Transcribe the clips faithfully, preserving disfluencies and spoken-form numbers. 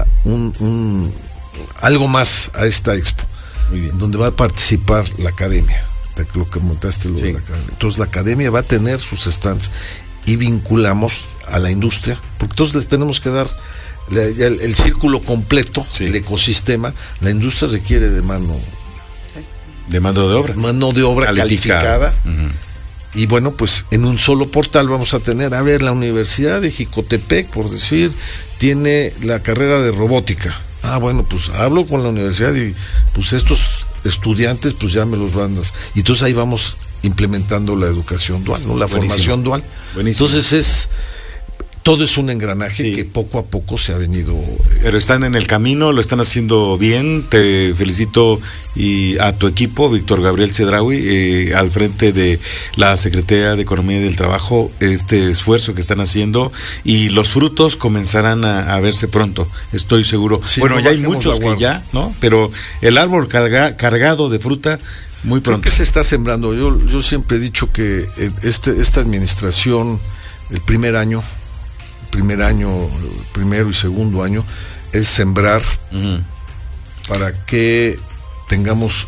una un, un algo más a esta expo, donde va a participar la academia, lo que montaste lo sí. de la academia. Entonces la academia va a tener sus stands y vinculamos a la industria, porque entonces les tenemos que dar el, el, el círculo completo, sí. el ecosistema. La industria requiere de mano de mano de obra, mano de obra calificada. calificada. Uh-huh. Y bueno, pues en un solo portal vamos a tener, a ver, la Universidad de Jicotepec, por decir, tiene la carrera de robótica. Ah, bueno, pues hablo con la universidad y pues estos estudiantes pues ya me los bandas. Y entonces ahí vamos implementando la educación dual, ¿no? La Buenísimo. formación dual. Buenísimo. Entonces es todo es un engranaje sí. que poco a poco se ha venido. Eh, Pero están en el camino, lo están haciendo bien. Te felicito y a tu equipo, Víctor Gabriel Chedraui, eh, al frente de la Secretaría de Economía y del Trabajo, este esfuerzo que están haciendo y los frutos comenzarán a, a verse pronto, estoy seguro. Sí, bueno, no ya hay muchos que ya, ¿no? Pero el árbol carga, cargado de fruta. Muy pronto. Creo que se está sembrando. Yo, yo siempre he dicho que este, esta administración, el primer año, primer año, primero y segundo año, es sembrar uh-huh. para que tengamos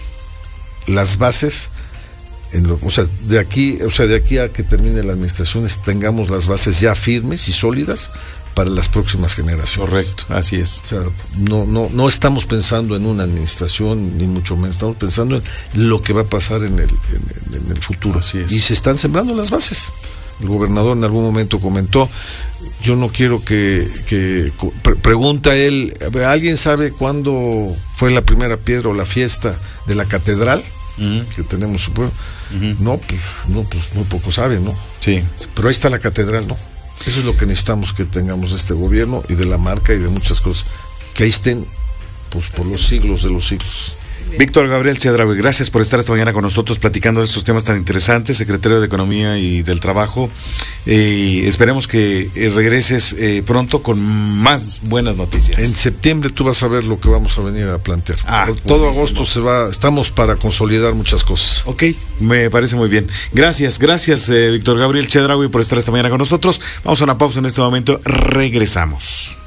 las bases, en lo, o sea, de aquí, o sea, de aquí a que termine la administración, tengamos las bases ya firmes y sólidas para las próximas generaciones. Correcto, así es. O sea, no, no, no estamos pensando en una administración, ni mucho menos, estamos pensando en lo que va a pasar en el, en, en el futuro. Así es. Y se están sembrando las bases. El gobernador en algún momento comentó, yo no quiero que, que pre- pregunta él, ¿alguien sabe cuándo fue la primera piedra o la fiesta de la catedral? Uh-huh. Que tenemos, bueno, uh-huh. no, pues, no, pues muy poco saben, ¿no? Sí. Pero ahí está la catedral, ¿no? Eso es lo que necesitamos que tengamos de este gobierno y de la marca y de muchas cosas, que ahí estén pues por los siglos de los siglos. Víctor Gabriel Chedraui, gracias por estar esta mañana con nosotros platicando de estos temas tan interesantes, secretario de Economía y del Trabajo. Eh, esperemos que eh, regreses eh, pronto con más buenas noticias. En septiembre tú vas a ver lo que vamos a venir a plantear. Ah, todo buenísimo. agosto se va, estamos para consolidar muchas cosas. Ok, me parece muy bien. Gracias, gracias eh, Víctor Gabriel Chedraui por estar esta mañana con nosotros. Vamos a una pausa en este momento, regresamos.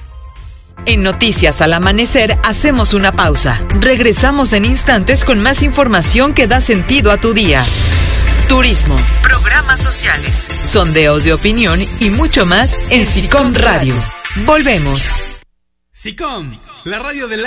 En Noticias al Amanecer hacemos una pausa. Regresamos en instantes con más información que da sentido a tu día. Turismo, programas sociales, sondeos de opinión y mucho más en SICOM Radio. Volvemos. SICOM, la radio de la